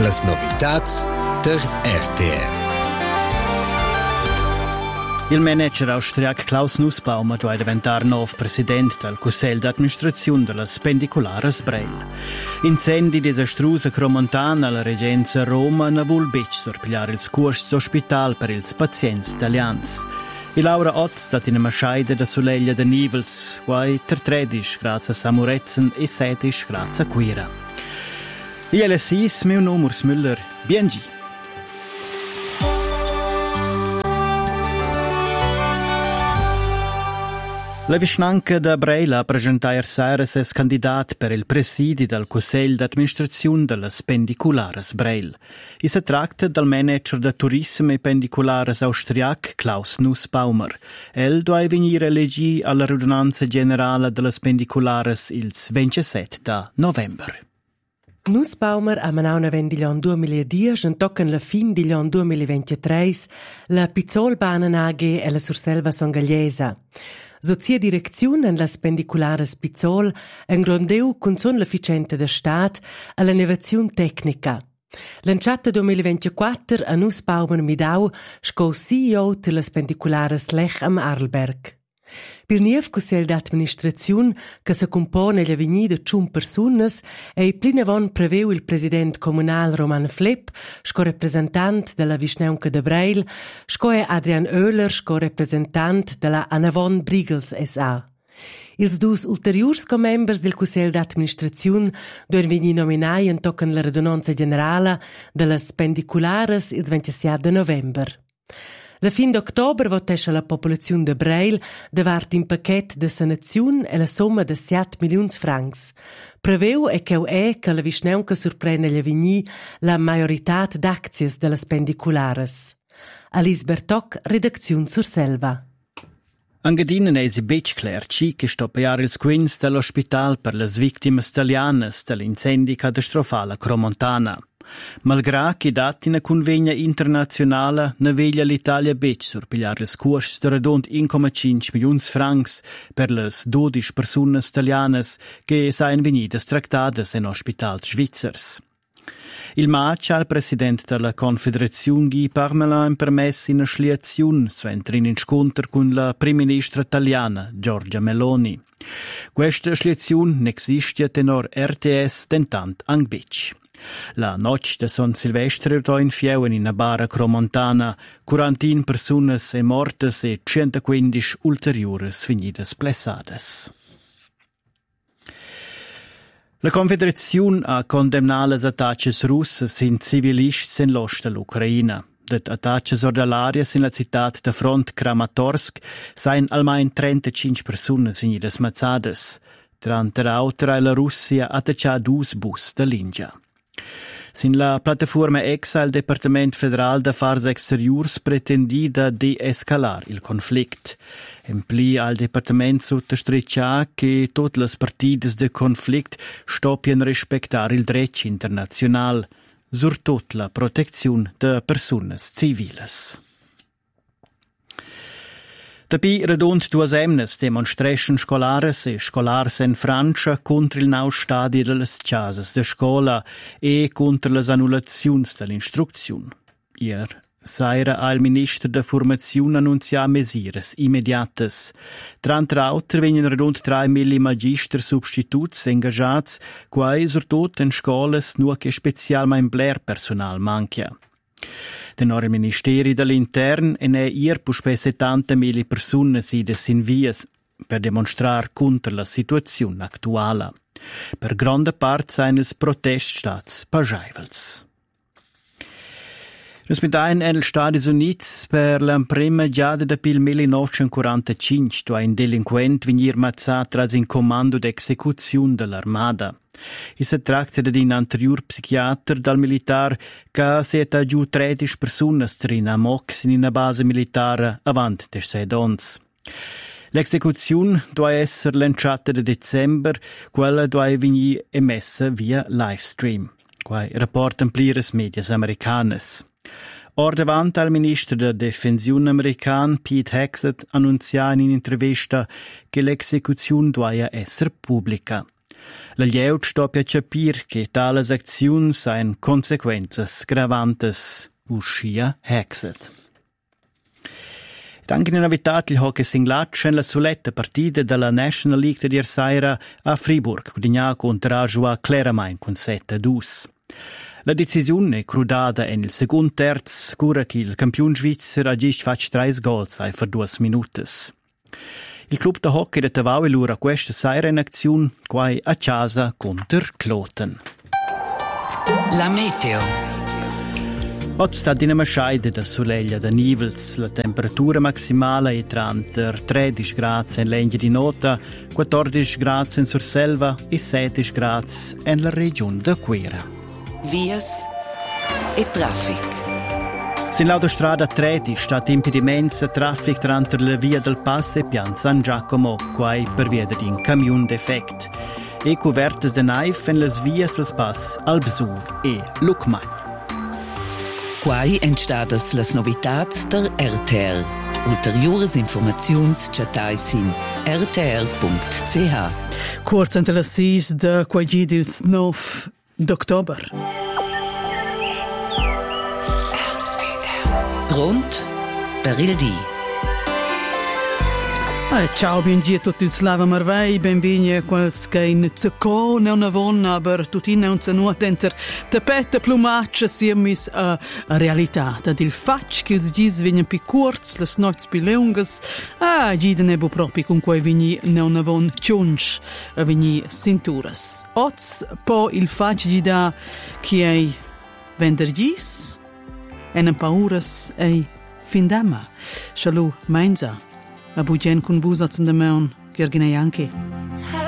las novitats der RTR. Il manager austriac Klaus Nussbaumer doveva diventare nuovo presidente del Consiglio d'amministrazione della Spendiculares Breil. Incendi disastrosi a Cromontana alla Regenza Roma ne vuol bec sorpigliare il scorso d'ospital per ils pazienti italiani. E Laura Ott stat in una maschaida da Soleglia de Nivels, quai tertredisch grazie a Samuretzen e sedisch grazie a Quira. E LSIs, meu nome Urs Müller, BNG. La Vischnanca da Breil ha presentato ieri ses candidat per il presidi del Consiglio d'amministrazione della Spendiculares Breil. E si tratta del manager de turismo e pendiculares austriac Klaus Nussbaumer. El doveva venire elegì alla radunanza generale della Spendiculares il 27 novembre. Nussbaumer ha manato nel 2010 e tocca la fine del 2023 la Pizzolbahnen AG e la Surselva Songagliesa. Sozia direzione en la Spendiculares Pizzol engrondeu con son l'efficiente de stat all'innovazione tecnica. Lanciata 2024 a Nussbaumer midau sco CEO de la Spendiculares Lech am Arlberg. Per niev Consiglio d'amministrazione che si compone la vigni de 5 personas e plinavon preveu il president comunal Roman Flepp, sco representant della Vischnaunca de Breil, sco Adrian Oehler, sco representant della Anavon Brigels S.A. Ils dus ulteriors co-members del Consiglio d'amministrazione dovevano venire nominati in toccano la radunanza generale della Spendiculares il 27 novembre. La fin d'october votesce la popolazione de Breil davart in paquet de sanazione e la somma de 7 milions francs. Preveu che la Vischnaunca surprene gli avigni la majorità d'aczies della Spendiculares. Alice Bertoc, redazione Surselva. Engadina è bec clar che stoppare il squins dell'ospital per le vittime italiane dell'incendi catastrofale a Cromontana. Malgrà che dati in convegna internazionale ne veglia l'Italia bec surpigliare il scorso de radont 1,5 milions francs per le 12 persone italiane che sain venidas tractadas in ospital svizzers. Il match al presidente della Confederazione Guy Parmelin permesso in asliazione sventri in scontro con la prima ministra italiana Giorgia Meloni. Questa asliazione n'esiste tenor RTS tentant ang bec. La noche de San Silvestre do in fieuen in una bara Cromontana, 41 personas e mortes e 115 ulteriores venidas blessadas. La Confederazione ha condannato le attacchi russi in civilisti in l'ost dell'Ucraina. Le attacchi ordinari in la città de front Kramatorsk sain almeno 35 persone venidas mazzadas. Trante l'altra la Russia ha attaccato 2 bus dell'India. Sin la piattaforma EXA il Departamento Federal d'Affars Exteriors pretendi da de-escalar il conflict. Empli al Departamento sottostreccia che tutte le partite del conflict stoppien rispettare il diritto internazionale, surtout la protezione de personas civiles. Dabei redont 2 emnes demonstration scolares e scolars in Francia contro il nou stadi delle casas de scola e contro le annullazioni dell'istruzione. Ier saira al ministro de formazione annunzia mesures immediates. Trante auter venien redont 3.000 magister substituts engagats, quai surtot in scolas nur che specialmein bler personal manca. Tenor il Ministeri dell'Intern e ne ier puspe 70.000 persone sides in vias per demonstrar contro la situazione attuale. Per grande parte sain ils protest stats pajaivels. Nus medain en els Stati Units per la prima giada da pil 1945 dove un delinquent venir mazzat tras in comando d'execuzione dell'armada. E si tratta di un anterior psichiatra dal militar che si è giù 13 persone in a mox in una base militare avanti des 6 dons. L'execuzione doveva essere lanciata a dicembre, quella doveva venire emessa via livestream. Quai rapportan pliras medias americanas. Or davanti al ministro della Difensione americano Pete Hegseth annunziò in un'intervista che l'execuzione doveva essere pubblica. La Lieut stoppia capir che tales acziuns hain consequenzas gravantes uscia hexet. Anche in novità il hockey singlatsch en la soletta partita della National League di Ersaira a Fribourg, Codigna contro Ajoa Claramain con 7-2. La decisione è crudata in il secondo terz, cura che il campione svizzero agisce fatto 3 gols per 2 minuti. Il club de hockey de Tavau lura questa sera in azione quai a casa contro Kloten. La meteo. Oggi sta in una scheide da soleglia da Nivels. La temperatura maximale è tra 13 gradi in Legna di Nota, 14 gradi in Surselva e 16 gradi nella regione de Quera. Vias e traffic. Sin l'autostrada 13 sta impedimento traffic tra la via del Pass e Pian San Giacomo, quai per via di un camion defect. E covertes de naif en las vias del Pass Albsur e Lucmagn. Quai entstadas las novitats der RTR. Ulteriores informaziuns chatais in rtr.ch. Kurz entre las 6 de quai dils 9 d'october. Pronto per il dì. Ciao, benvenuti a tutti il Slava Marvei, benvenuti a quels che in Zucco non avon, aber tutti non sono dentro tapete plumaccia siemis a realtà. Dad il fatch che ils gis vengono più curz, les noits più lungas, giden ebo proprio con quei vini non avon ciunch, vini cinturas. Oz po il fatch gli da che è vendergis, en pauras e findama. Shalom, meinza. A bugen con vus in de meun, Gergine Yankee.